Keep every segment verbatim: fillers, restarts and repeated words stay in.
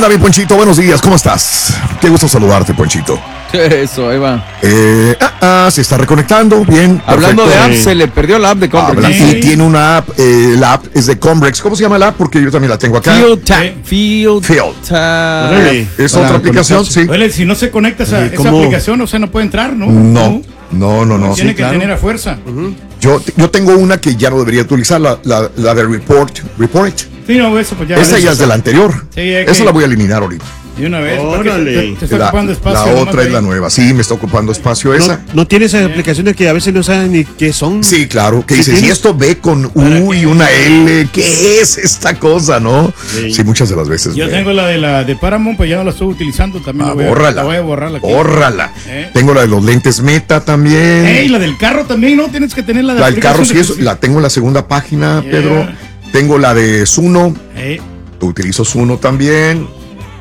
Hola, mi Ponchito, buenos días, ¿cómo estás? Qué gusto saludarte, Ponchito. Eso, ahí va. Eh, ah, ah, se está reconectando, bien. Hablando perfecto. de apps, se le perdió la app de Combrex. Habla, y tiene una app, eh, la app es de Combrex. ¿Cómo se llama la app? Porque yo también la tengo acá. Field Tap. Field Field. Tap. Órale. Es Para otra aplicación, sí. Oye, si no se conecta esa, Sí, esa ¿cómo? aplicación, o sea, no puede entrar, ¿no? No, no, no, no. Tiene Sí, que claro. tener a fuerza. Yo, yo tengo una que ya no debería utilizar, la, la, la de Report. Report. Sí, no, eso pues ya. Esa eso ya es de la anterior. Sí, es Esa que- la voy a eliminar ahorita. De una vez. porque Órale. Te, te está La, ocupando espacio. la nomás otra es ahí. la nueva. Sí, me está ocupando espacio esa. No, no tienes aplicaciones que a veces no saben ni qué son. Sí, claro, que ¿Sí dices, y tienes? esto ve con ¿Para U y qué? una L, ¿qué es esta cosa, no? Sí. Sí, muchas de las veces. Yo ve. tengo la de la de Paramount, pues ya no la estoy utilizando. También Ah, la voy a, bórrala. la voy a borrar. Aquí. Bórrala. ¿Eh? Tengo la de los lentes Meta también. Ey, la del carro también, ¿no? Tienes que tener la de la del carro, sí, aplicación eso, la tengo en la segunda página, Yeah. Pedro. Tengo la de Zuno, Ey, utilizo Zuno también.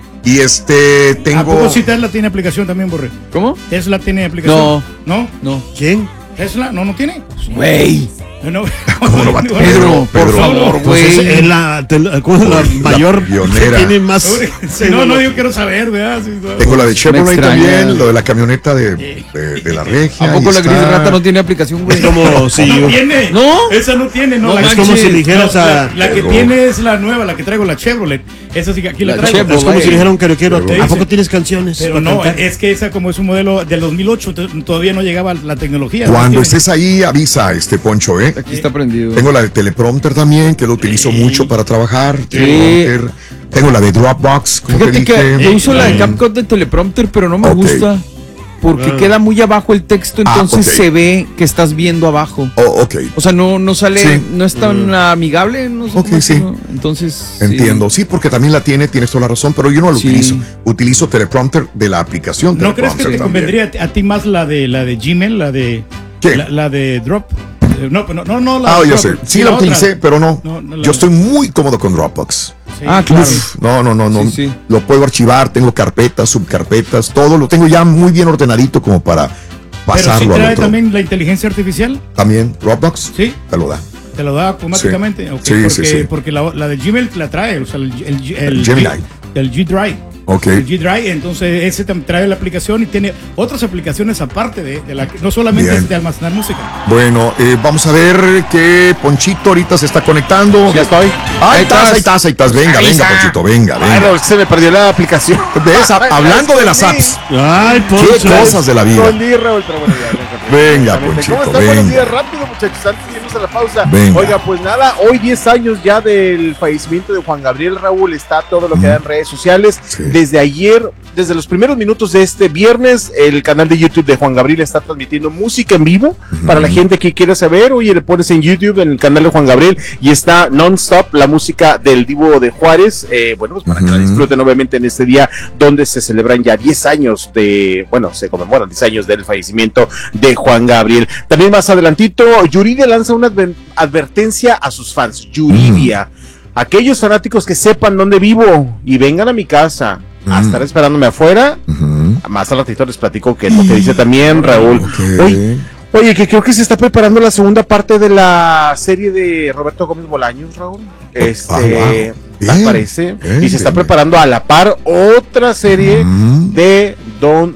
Y este, ¿a tengo... poco si Tesla tiene aplicación también, Borre? ¿Cómo? ¿Tesla tiene aplicación? No. ¿No? No. ¿Quién? ¿Tesla? ¿No, no tiene? Güey. No. ¿Cómo no va a tener? Pedro, por Pedro, favor, Pues es, güey. es la, te- ¿cómo es la La mayor pionera. que tiene más. Sí, no, no, yo quiero saber, ¿verdad? Sí, no. Tengo la de Chevrolet extraña. también, lo de la camioneta de, de, de la Regia. ¿A poco ahí la está. gris rata no tiene aplicación, güey? Es como si No yo- tiene. ¿No? Esa no tiene, no. No la es que- como manches. si le dijeras no, a. la, la que Pero- tiene es la nueva, la que traigo, la Chevrolet. Esa sí que aquí la, La traigo. Chevrolet. Es como si le dijeran que quiero. Pero- ¿A poco tienes canciones? Pero para no, cantar? es que esa como es un modelo del dos mil ocho, t- todavía no llegaba la tecnología. ¿no? Cuando Tiene- estés ahí, avisa, este Poncho, ¿eh? Aquí está prendido. Tengo la de teleprompter también, que lo utilizo mucho para trabajar. Teleprompter. Tengo la de Dropbox, como te Fíjate que dije. yo uso la de Mm. CapCut de teleprompter, pero no me Ok. gusta. Porque Ah. queda muy abajo el texto, Ah, entonces ok. se ve que estás viendo abajo. Oh, ok, O sea, no, no sale, Sí. no es tan amigable, no sé Ok, cómo sí. decirlo. Entonces. sí. entiendo. Sí, porque también la tiene, tienes toda la razón, pero yo no lo Sí. utilizo. Utilizo teleprompter de la aplicación. ¿No crees que teleprompter te también. convendría a ti más la de la de Gmail, la de ¿Qué? La, la de Drop? Eh, No, no, no, no la Ah, de yo Drop, sé. Sí, la otra. utilicé, pero no. No, no la- Yo estoy muy cómodo con Dropbox. Sí. Ah, claro. Uf, no, no, no, no. Sí, sí. Lo puedo archivar, tengo carpetas, subcarpetas, todo lo tengo ya muy bien ordenadito como para Pero sí pasarlo al trae otro. también la inteligencia artificial, También Dropbox sí, te lo da. te lo da automáticamente. Sí. Ok, Sí, porque, sí, sí. porque la, la de Gmail te la trae, o sea, el, el, el, El Gemini. el G Drive. Ok. El G Drive, entonces ese te trae la aplicación y tiene otras aplicaciones aparte de, de la que no solamente Bien. es de almacenar música. Bueno, eh, vamos a ver que Ponchito ahorita se está conectando. Ya estoy. Ahí estás, ahí estás, ahí estás. Venga, Ahí venga, está. Ponchito, venga, Ay, venga. no, se me perdió la aplicación. ¿Ves? Ha- Hablando de las apps, Ay, qué Poncho. cosas de la vida. Escondí, Raúl, pero bueno, ya, venga, Venga, Exactamente. Ponchito, ¿Cómo están? venga. Buenos días, rápido, muchachos, antes de irnos a la pausa. Venga. Oiga, pues nada, hoy diez años ya del fallecimiento de Juan Gabriel, Raúl, está todo lo que da en redes sociales. Sí. Desde ayer, desde los primeros minutos de este viernes, el canal de YouTube de Juan Gabriel está transmitiendo música en vivo. Para la gente que quiera saber, oye, le pones en YouTube, en el canal de Juan Gabriel, y está non-stop la música del Divo de Juárez. Eh, bueno, pues para que la Ujú. disfruten obviamente en este día donde se celebran ya diez años de, bueno, se conmemoran diez años del fallecimiento de Juan Gabriel. También más adelantito, Yuridia lanza una adver- advertencia a sus fans. Yuridia, aquellos fanáticos que sepan dónde vivo y vengan a mi casa a Mm. estar esperándome afuera. Ujú. Más al ratito les platico que es lo que dice también Raúl. Ok. Oye, oye, que creo que se está preparando la segunda parte de la serie de Roberto Gómez Bolaños, Raúl. Este, Ah, wow. Bien, me parece. bien, Y se está bien, preparando a la par otra serie Ujú. de Don